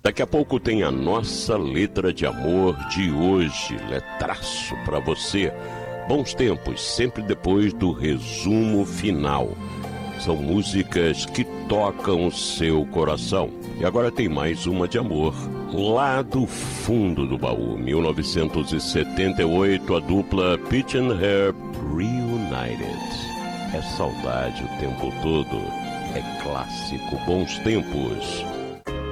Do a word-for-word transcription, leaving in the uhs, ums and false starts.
Daqui a pouco tem a nossa letra de amor de hoje, letraço pra você. Bons tempos, sempre depois do resumo final. São músicas que tocam o seu coração. E agora tem mais uma de amor. Lá do fundo do baú, mil novecentos e setenta e oito, a dupla Pitch and Herb Reunited. É saudade o tempo todo. É clássico, bons tempos.